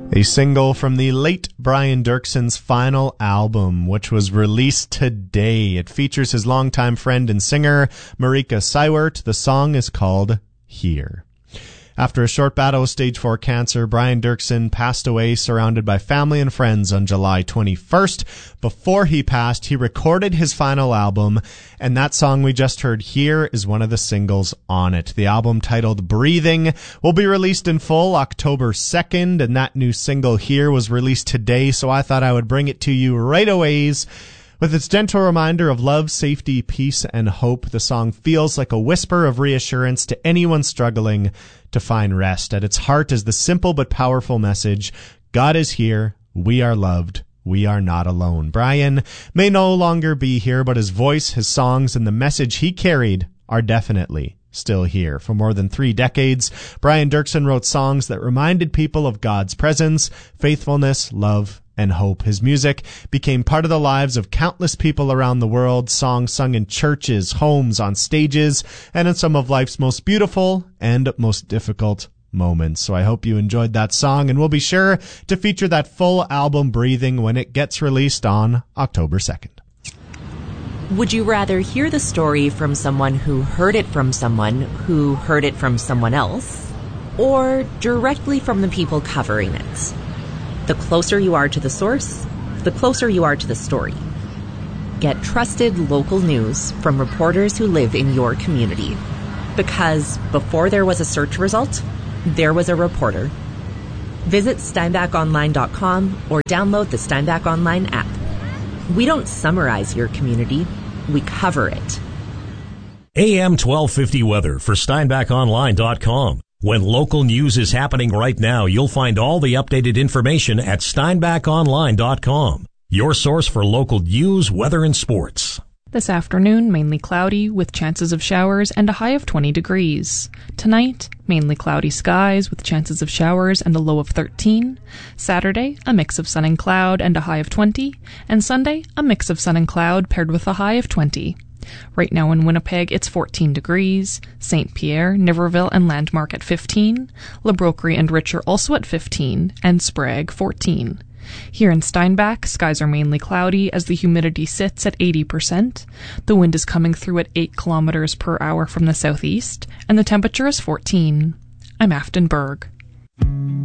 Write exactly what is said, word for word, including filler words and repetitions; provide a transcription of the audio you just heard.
A single from the late Brian Dirkson's final album, which was released today. It features his longtime friend and singer, Marika Seiwert. The song is called Here. After a short battle with stage four cancer, Brian Dirkson passed away surrounded by family and friends on July twenty-first. Before he passed, he recorded his final album, and that song we just heard here is one of the singles on it. The album, titled Breathing, will be released in full October second, and that new single here was released today, so I thought I would bring it to you right away. With its gentle reminder of love, safety, peace, and hope, the song feels like a whisper of reassurance to anyone struggling to find rest. At its heart is the simple but powerful message, God is here, we are loved, we are not alone. Brian may no longer be here, but his voice, his songs, and the message he carried are definitely still here. For more than three decades, Brian Dirkson wrote songs that reminded people of God's presence, faithfulness, love, and hope. His music became part of the lives of countless people around the world, songs sung in churches, homes, on stages, and in some of life's most beautiful and most difficult moments. So I hope you enjoyed that song, and we'll be sure to feature that full album, Breathing, when it gets released on October second. Would you rather hear the story from someone who heard it from someone who heard it from someone else, or directly from the people covering it? The closer you are to the source, the closer you are to the story. Get trusted local news from reporters who live in your community. Because before there was a search result, there was a reporter. Visit Steinbach Online dot com or download the Steinbach Online app. We don't summarize your community, we cover it. A M twelve fifty weather for Steinbach Online dot com. When local news is happening right now, you'll find all the updated information at Steinbach Online dot com, your source for local news, weather, and sports. This afternoon, mainly cloudy with chances of showers and a high of twenty degrees. Tonight, mainly cloudy skies with chances of showers and a low of thirteen. Saturday, a mix of sun and cloud and a high of twenty. And Sunday, a mix of sun and cloud paired with a high of twenty. Right now in Winnipeg, it's fourteen degrees. Saint Pierre, Niverville, and Landmark at fifteen. La Broquerie and Richer also at fifteen. And Sprague, fourteen. Here in Steinbach, skies are mainly cloudy as the humidity sits at eighty percent. The wind is coming through at eight kilometers per hour from the southeast, and the temperature is fourteen. I'm Afton Berg.